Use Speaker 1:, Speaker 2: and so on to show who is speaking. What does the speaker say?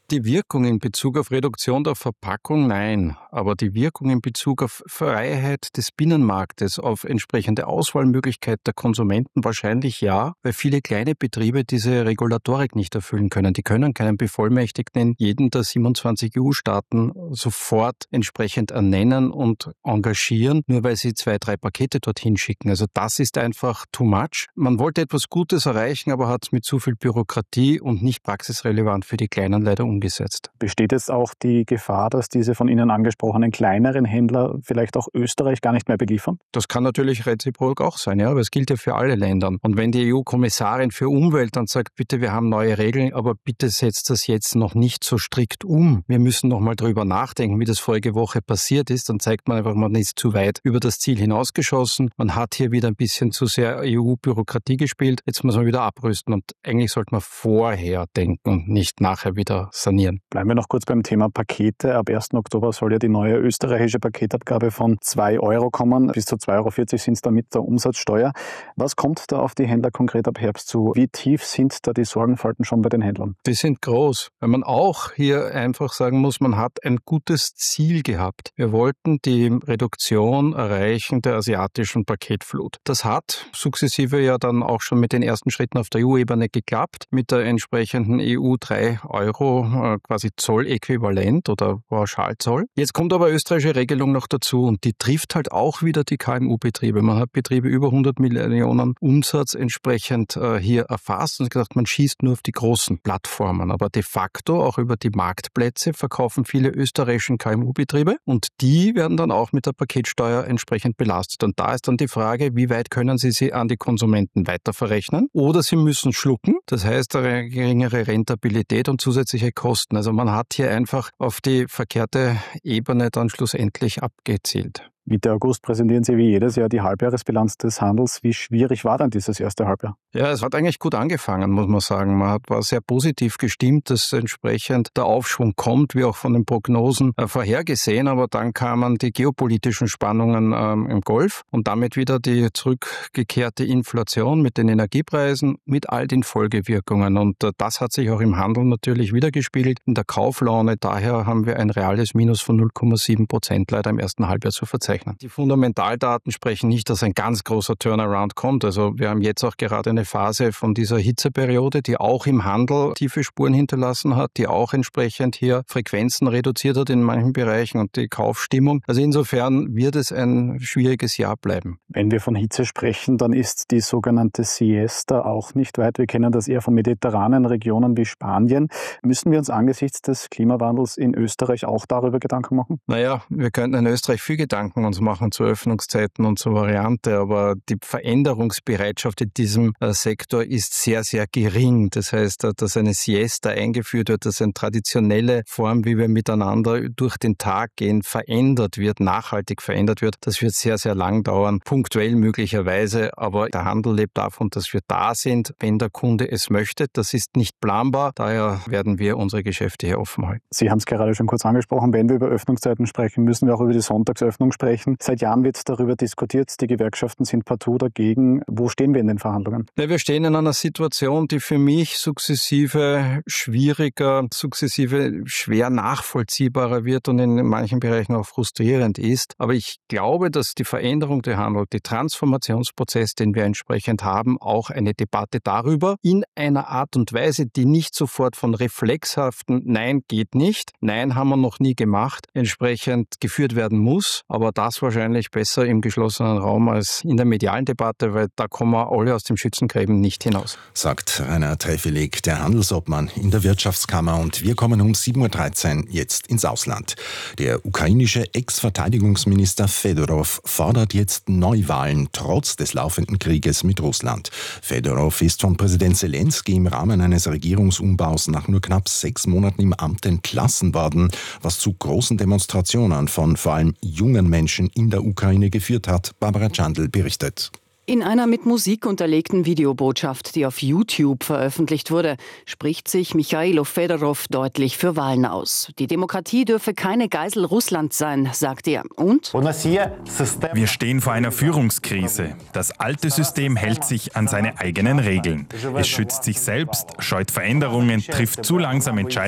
Speaker 1: Die Wirkung in Bezug auf Reduktion der Verpackung, nein. Aber die Wirkung in Bezug auf Freiheit des Binnenmarktes, auf entsprechende Auswahlmöglichkeit der Konsumenten wahrscheinlich ja, weil viele kleine Betriebe diese Regulatorik nicht erfüllen können. Die können keinen Bevollmächtigten in jedem der 27 EU-Staaten sofort entsprechend ernennen und engagieren, nur weil sie 2, 3 Pakete dorthin schicken. Also das ist einfach too much. Man wollte etwas Gutes erreichen, aber hat es mit zu viel Bürokratie und nicht praxisrelevant für die Kleinen leider umgesetzt.
Speaker 2: Besteht jetzt auch die Gefahr, dass diese von Ihnen angesprochenen kleineren Händler vielleicht auch Österreich gar nicht mehr beliefern?
Speaker 1: Das kann natürlich reziprok auch sein, ja, aber es gilt ja für alle Länder. Und wenn die EU-Kommissarin für Umwelt dann sagt, bitte, wir haben neue Regeln, aber bitte setzt das jetzt noch nicht so strikt um. Wir müssen noch mal drüber nachdenken, wie das vorige Woche passiert ist. Dann zeigt man einfach, man ist zu weit über das Ziel hinausgeschossen. Man hat hier wieder ein bisschen zu sehr EU-Bürokratie gespielt. Jetzt muss man wieder abrüsten und eigentlich sollte man vorher denken und nicht nachher wieder sanieren.
Speaker 2: Bleiben wir noch kurz beim Thema Pakete. Ab 1. Oktober soll ja die neue österreichische Paketabgabe von 2 € kommen. Bis zu 2,40 € sind es da mit der Umsatzsteuer. Was kommt da auf die Händler konkret ab Herbst zu? Wie tief sind da die Sorgenfalten schon bei den Händlern?
Speaker 1: Die sind groß, weil man auch hier einfach sagen muss, man hat ein gutes Ziel gehabt. Wir wollten die Reduktion erreichen der asiatischen Paketflut. Das hat sukzessive ja dann auch schon mit den ersten Schritten auf der EU-Ebene geklappt, mit der entsprechenden EU 3 € quasi Zolläquivalent oder Pauschalzoll. Jetzt kommt aber österreichische Regelung noch dazu und die trifft halt auch wieder die KMU-Betriebe. Man hat Betriebe über 100 Millionen Umsatz entsprechend hier erfasst und gesagt, man schießt nur auf die großen Plattformen. Aber de facto auch über die Marktplätze verkaufen viele österreichische KMU-Betriebe und die werden dann auch mit der Paketsteuer entsprechend belastet. Und da ist dann die Frage, wie weit können sie an die Konsumenten weiterverrechnen oder sie müssen schlucken. Das heißt, eine geringere Rentabilität und zusätzliche Kosten. Also man hat hier einfach auf die verkehrte Ebene dann schlussendlich abgezielt.
Speaker 2: Mitte August präsentieren Sie wie jedes Jahr die Halbjahresbilanz des Handels. Wie schwierig war denn dieses erste Halbjahr?
Speaker 1: Ja, es hat eigentlich gut angefangen, muss man sagen. War sehr positiv gestimmt, dass entsprechend der Aufschwung kommt, wie auch von den Prognosen vorhergesehen. Aber dann kamen die geopolitischen Spannungen im Golf und damit wieder die zurückgekehrte Inflation mit den Energiepreisen, mit all den Folgewirkungen. Und das hat sich auch im Handel natürlich wiedergespiegelt in der Kauflaune. Daher haben wir ein reales Minus von 0,7% leider im ersten Halbjahr zu verzeichnen. Die Fundamentaldaten sprechen nicht, dass ein ganz großer Turnaround kommt. Also wir haben jetzt auch gerade eine Phase von dieser Hitzeperiode, die auch im Handel tiefe Spuren hinterlassen hat, die auch entsprechend hier Frequenzen reduziert hat in manchen Bereichen und die Kaufstimmung. Also insofern wird es ein schwieriges Jahr bleiben.
Speaker 2: Wenn wir von Hitze sprechen, dann ist die sogenannte Siesta auch nicht weit. Wir kennen das eher von mediterranen Regionen wie Spanien. Müssen wir uns angesichts des Klimawandels in Österreich auch darüber Gedanken machen?
Speaker 1: Naja, wir könnten in Österreich viel Gedanken uns machen zu Öffnungszeiten und zur Variante, aber die Veränderungsbereitschaft in diesem Sektor ist sehr, sehr gering. Das heißt, dass eine Siesta eingeführt wird, dass eine traditionelle Form, wie wir miteinander durch den Tag gehen, verändert wird, nachhaltig verändert wird, das wird sehr, sehr lang dauern, punktuell möglicherweise, aber der Handel lebt davon, dass wir da sind, wenn der Kunde es möchte. Das ist nicht planbar, daher werden wir unsere Geschäfte hier offen halten.
Speaker 2: Sie haben es gerade schon kurz angesprochen, wenn wir über Öffnungszeiten sprechen, müssen wir auch über die Sonntagsöffnung sprechen. Seit Jahren wird darüber diskutiert, die Gewerkschaften sind partout dagegen. Wo stehen wir in den Verhandlungen?
Speaker 1: Ja, wir stehen in einer Situation, die für mich sukzessive schwieriger, sukzessive schwer nachvollziehbarer wird und in manchen Bereichen auch frustrierend ist. Aber ich glaube, dass die Veränderung der Handel, der Transformationsprozess, den wir entsprechend haben, auch eine Debatte darüber in einer Art und Weise, die nicht sofort von reflexhaften Nein geht nicht, Nein haben wir noch nie gemacht, entsprechend geführt werden muss. Aber das wahrscheinlich besser im geschlossenen Raum als in der medialen Debatte, weil da kommen wir alle aus dem Schützengräben nicht hinaus.
Speaker 3: Sagt Rainer Treffelegg, der Handelsobmann in der Wirtschaftskammer. Und wir kommen um 7.13 Uhr jetzt ins Ausland. Der ukrainische Ex-Verteidigungsminister Fedorov fordert jetzt Neuwahlen trotz des laufenden Krieges mit Russland. Fedorov ist von Präsident Selenskyj im Rahmen eines Regierungsumbaus nach nur knapp 6 Monaten im Amt entlassen worden, was zu großen Demonstrationen von vor allem jungen Menschen in der Ukraine geführt hat. Barbara Chandl berichtet.
Speaker 4: In einer mit Musik unterlegten Videobotschaft, die auf YouTube veröffentlicht wurde, spricht sich Michailo Fedorov deutlich für Wahlen aus. Die Demokratie dürfe keine Geisel Russlands sein, sagt er. Und?
Speaker 5: Wir stehen vor einer Führungskrise. Das alte System hält sich an seine eigenen Regeln. Es schützt sich selbst, scheut Veränderungen, trifft zu langsam Entscheidungen